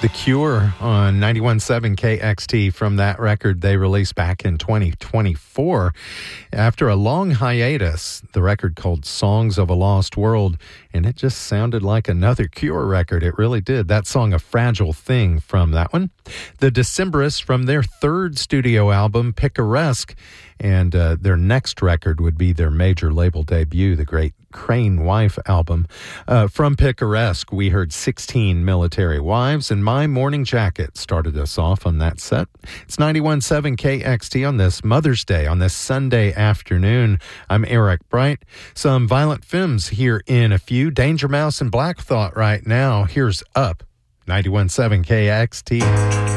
The Cure on 91.7 KXT from that record they released back in 2024. After a long hiatus, the record called Songs of a Lost World, and it just sounded like another Cure record. It really did. That song, A Fragile Thing, from that one. The Decemberists from their third studio album, Picaresque, and their next record would be their major label debut, the great Crane Wife album. From Picaresque, we heard 16 Military Wives, and My Morning Jacket started us off on that set. It's 91.7 KXT on this Mother's Day, on this Sunday afternoon. I'm Eric Bright. Some Violent Femmes here in a few. Danger Mouse and Black Thought right now. Here's Up, 91.7 KXT.